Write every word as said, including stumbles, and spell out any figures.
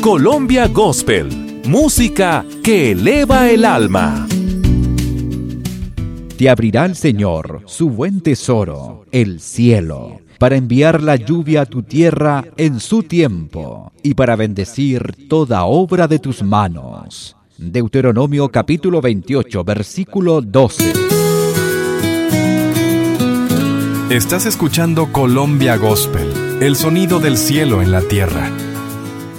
Colombia Gospel, música que eleva el alma. Te abrirá el Señor su buen tesoro, el cielo, para enviar la lluvia a tu tierra en su tiempo y para bendecir toda obra de tus manos. Deuteronomio capítulo veintiocho, versículo doce. Estás escuchando Colombia Gospel, el sonido del cielo en la tierra.